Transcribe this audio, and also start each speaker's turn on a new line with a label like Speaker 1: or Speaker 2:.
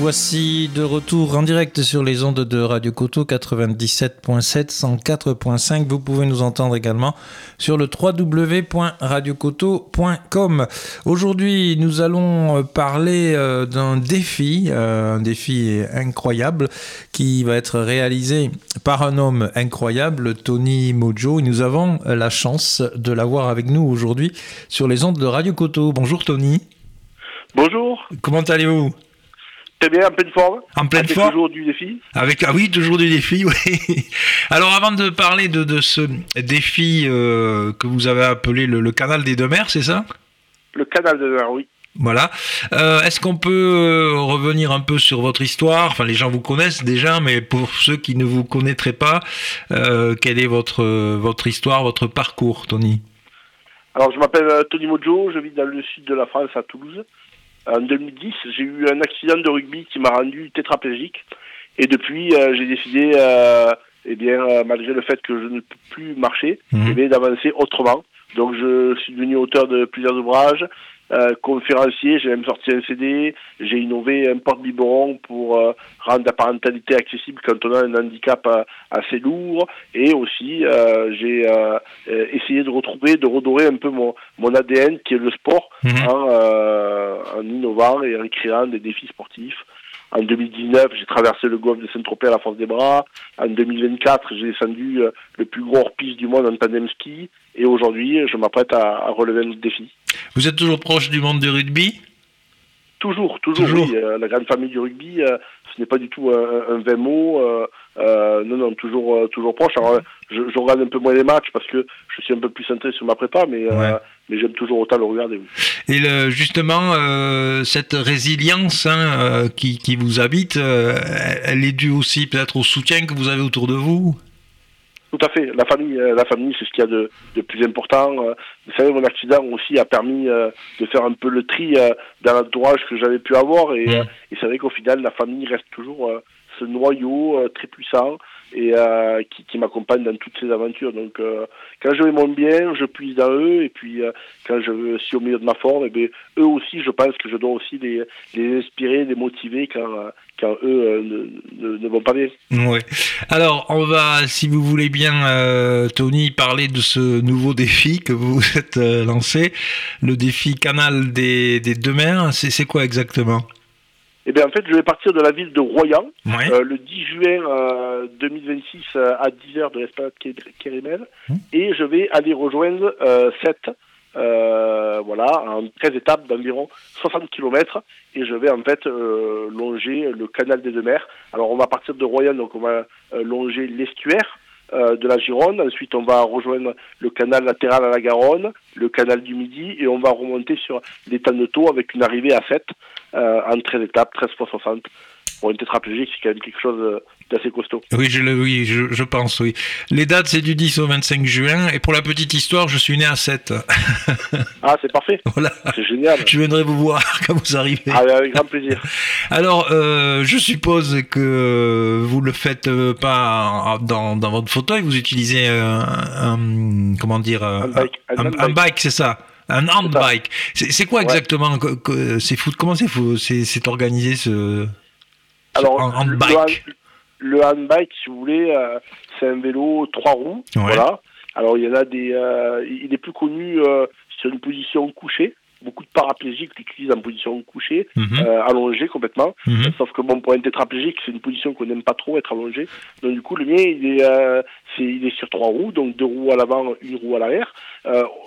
Speaker 1: Voici de retour en direct sur les ondes de Radio Coteau 97.7, 104.5. Vous pouvez nous entendre également sur le www.radiocoteau.com. Aujourd'hui, nous allons parler d'un défi, un défi incroyable qui va être réalisé par un homme incroyable, Tony Mojo. Et nous avons la chance de l'avoir avec nous aujourd'hui sur les ondes de Radio Coteau. Bonjour Tony.
Speaker 2: Bonjour.
Speaker 1: Comment allez-vous ?
Speaker 2: Très bien, en pleine forme.
Speaker 1: En pleine forme.
Speaker 2: Toujours du défi.
Speaker 1: Toujours du défi, oui. Alors, avant de parler de ce défi que vous avez appelé le canal des deux mers, c'est ça ?
Speaker 2: Le canal des deux mers, oui.
Speaker 1: Voilà. Est-ce qu'on peut revenir un peu sur votre histoire ? Enfin, les gens vous connaissent déjà, mais pour ceux qui ne vous connaîtraient pas, quelle est votre histoire, votre parcours, Tony ?
Speaker 2: Alors, je m'appelle Tony Mojo, je vis dans le sud de la France, à Toulouse. En 2010, j'ai eu un accident de rugby qui m'a rendu tétraplégique. Et depuis, j'ai décidé, malgré le fait que je ne peux plus marcher, d'avancer autrement. Donc, je suis devenu auteur de plusieurs ouvrages, conférencier, j'ai même sorti un CD, j'ai innové un porte-biberon pour rendre la parentalité accessible quand on a un handicap assez lourd, et aussi j'ai essayé de redorer un peu mon ADN qui est le sport en innovant et en créant des défis sportifs. En 2019, j'ai traversé le golfe de Saint-Tropez à la force des bras. En 2024, j'ai descendu le plus gros hors-piste du monde en tandem ski. Et aujourd'hui, je m'apprête à relever un autre défi.
Speaker 1: Vous êtes toujours proche du monde du rugby ?
Speaker 2: Toujours. Oui. La grande famille du rugby, ce n'est pas du tout un vain mot. Non, toujours proche. Alors, je regarde un peu moins les matchs parce que je suis un peu plus centré sur ma prépa, mais j'aime toujours autant le regarder. Oui.
Speaker 1: Et justement, cette résilience qui vous habite, elle est due aussi peut-être au soutien que vous avez autour de vous ?
Speaker 2: Tout à fait. La famille, c'est ce qu'il y a de plus important. Vous savez, mon accident aussi a permis de faire un peu le tri dans l'entourage que j'avais pu avoir. Et c'est vrai qu'au final, la famille reste toujours ce noyau très puissant et qui m'accompagne dans toutes ces aventures. Donc, quand je vais mon bien, je puise dans eux. Et puis, quand je suis au milieu de ma forme, eux aussi, je pense que je dois aussi les inspirer, les motiver quand eux ne vont pas bien.
Speaker 1: Oui. Alors, on va, si vous voulez bien, Tony, parler de ce nouveau défi que vous vous êtes lancé, le défi canal des deux mers. C'est quoi exactement ?
Speaker 2: Eh bien, en fait, je vais partir de la ville de Royan, le 10 juin 2026 à 10h de l'esplanade Kérimel, et je vais aller rejoindre Sète, en 13 étapes d'environ 60 km, et je vais en fait longer le canal des deux mers. Alors, on va partir de Royan, donc on va longer l'estuaire de la Gironde. Ensuite, on va rejoindre le canal latéral à la Garonne, le canal du Midi, et on va remonter sur l'étang de Thau avec une arrivée à Sète en 13 étapes, 13 fois 60. Pour une tétraplégique, c'est quand même quelque chose d'assez costaud.
Speaker 1: Oui, je pense, oui. Les dates, c'est du 10 au 25 juin. Et pour la petite histoire, je suis né à Sète.
Speaker 2: Ah, c'est parfait.
Speaker 1: Voilà.
Speaker 2: C'est génial.
Speaker 1: Je viendrai vous voir quand vous arrivez.
Speaker 2: Ah, avec grand plaisir.
Speaker 1: Alors, je suppose que vous le faites pas dans votre fauteuil. Vous utilisez un bike, c'est ça. Un handbike. C'est quoi exactement ? C'est fou. Comment c'est organisé ce...
Speaker 2: Alors,
Speaker 1: handbike.
Speaker 2: Le handbike, si vous voulez, c'est un vélo 3 roues. Ouais. Voilà. Alors, il y en a il est plus connu sur une position couchée. Beaucoup de paraplégiques l'utilisent en position couchée, allongée complètement. Sauf que pour un tétraplégique, c'est une position qu'on n'aime pas trop, être allongé. Donc du coup, le mien, il est sur 3 roues, donc 2 roues à l'avant, 1 roue à l'arrière.